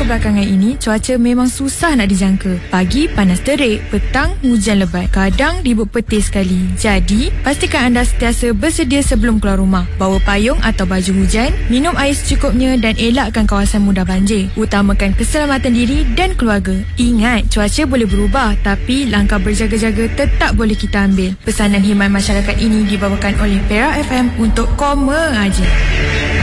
kebelakangan ini, cuaca memang susah nak dijangka. Pagi panas terik, petang hujan lebat, kadang ribut petir sekali. Jadi, pastikan anda sentiasa bersedia sebelum keluar rumah. Bawa payung atau baju hujan, minum air secukupnya dan elakkan kawasan mudah banjir. Utamakan keselamatan diri dan keluarga. Ingat, cuaca boleh berubah, tapi langkah berjaga-jaga tetap boleh kita ambil. Pesanan khidmat masyarakat ini dibawakan oleh Perak FM untuk Koma Aja.